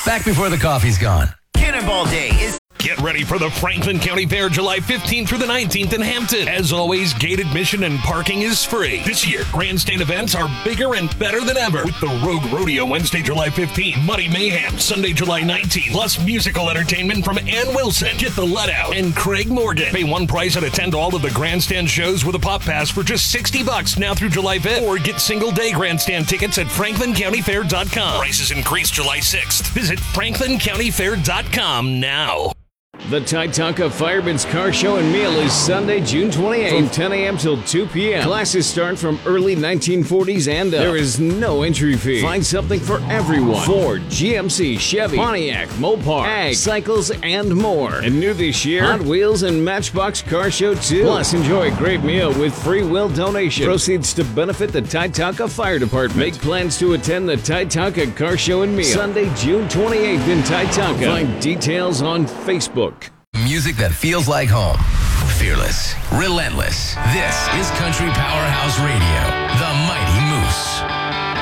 Back before the coffee's gone. Cannonball Day is... Get ready for the Franklin County Fair July 15th through the 19th in Hampton. As always, gate admission and parking is free. This year, grandstand events are bigger and better than ever. With the Rogue Rodeo Wednesday, July 15th, Muddy Mayhem Sunday, July 19th, plus musical entertainment from Ann Wilson, Get the Let Out, and Craig Morgan. Pay one price and attend all of the grandstand shows with a pop pass for just $60 now through July 5th. Or get single-day grandstand tickets at franklincountyfair.com. Prices increase July 6th. Visit franklincountyfair.com now. The Titanca Fireman's Car Show and Meal is Sunday, June 28th from 10 a.m. till 2 p.m. Classes start from early 1940s and up. There is no entry fee. Find something for everyone. Ford, GMC, Chevy, Pontiac, Mopar, Ag, cycles, and more. And new this year, Hot Wheels and Matchbox Car Show 2. Plus, enjoy a great meal with free will donation. Proceeds to benefit the Titanca Fire Department. Make plans to attend the Titanca Car Show and Meal Sunday, June 28th in Titanca. Find details on Facebook. Music that feels like home. Fearless. Relentless. This is Country Powerhouse Radio. The mighty